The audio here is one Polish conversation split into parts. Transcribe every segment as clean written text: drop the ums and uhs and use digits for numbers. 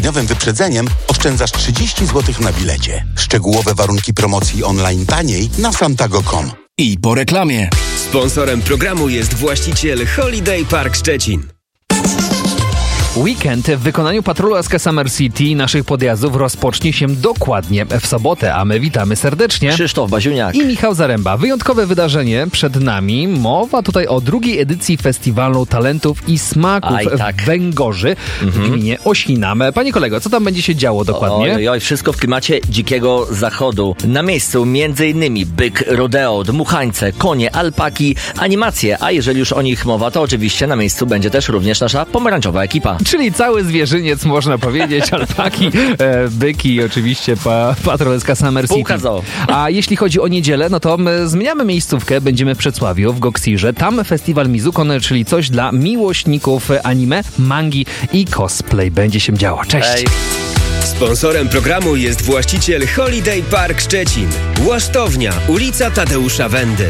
dniowym wyprzedzeniem oszczędzasz 30 zł na bilecie. Szczegółowe warunki promocji online taniej na santago.com. I po reklamie. Sponsorem programu jest właściciel Holiday Park Szczecin. Weekend w wykonaniu patrolu SK Summer City i naszych podjazdów rozpocznie się dokładnie w sobotę, a my witamy serdecznie Krzysztof Baziuniak i Michał Zaręba. Wyjątkowe wydarzenie przed nami. Mowa tutaj o drugiej edycji Festiwalu Talentów i Smaków w Węgorzy w gminie Oślina. Panie kolego, co tam będzie się działo dokładnie? Oj, wszystko w klimacie dzikiego zachodu. Na miejscu m.in. byk, rodeo, dmuchańce, konie, alpaki, animacje, a jeżeli już o nich mowa, to oczywiście na miejscu będzie też również nasza pomarańczowa ekipa. Czyli cały zwierzyniec, można powiedzieć, alpaki, byki i oczywiście patrol SK Summer City. A jeśli chodzi o niedzielę, no to zmieniamy miejscówkę, będziemy w Przedsławiu, w Goksirze. Tam festiwal Mizukon, czyli coś dla miłośników anime, mangi i cosplay. Będzie się działo. Cześć! Sponsorem programu jest właściciel Holiday Park Szczecin. Łasztownia, ulica Tadeusza Wendy.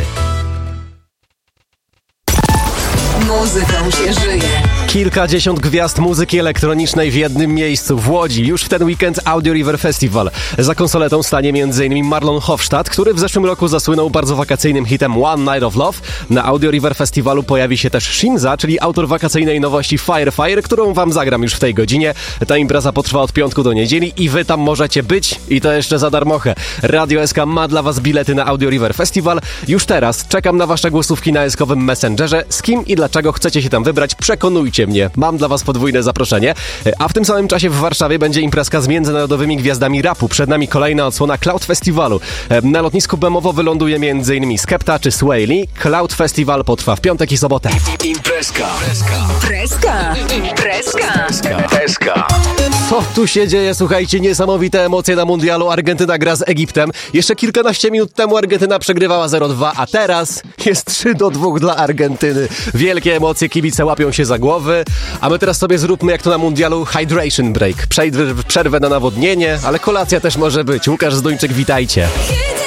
Muzyką się żyje. Kilkadziesiąt gwiazd muzyki elektronicznej w jednym miejscu w Łodzi. Już w ten weekend Audio River Festival. Za konsoletą stanie m.in. Marlon Hofstadt, który w zeszłym roku zasłynął bardzo wakacyjnym hitem One Night of Love. Na Audio River Festivalu pojawi się też Shinza, czyli autor wakacyjnej nowości Fire, którą wam zagram już w tej godzinie. Ta impreza potrwa od piątku do niedzieli i wy tam możecie być i to jeszcze za darmochę. Radio SK ma dla was bilety na Audio River Festival. Już teraz czekam na wasze głosówki na SK-owym Messengerze. Z kim i dlaczego chcecie się tam wybrać, przekonujcie mnie. Mam dla was podwójne zaproszenie. A w tym samym czasie w Warszawie będzie imprezka z międzynarodowymi gwiazdami rapu. Przed nami kolejna odsłona Cloud Festivalu. Na lotnisku Bemowo wyląduje m.in. Skepta czy Sway Lee. Cloud Festival potrwa w piątek i sobotę. Imprezka. Co tu się dzieje? Słuchajcie, niesamowite emocje na mundialu. Argentyna gra z Egiptem. Jeszcze kilkanaście minut temu Argentyna przegrywała 0-2, a teraz jest 3-2 dla Argentyny. Wielkie emocje, kibice łapią się za głowy. A my teraz sobie zróbmy jak to na mundialu hydration break. Przerwę na nawodnienie, ale kolacja też może być. Łukasz Zduńczyk, witajcie.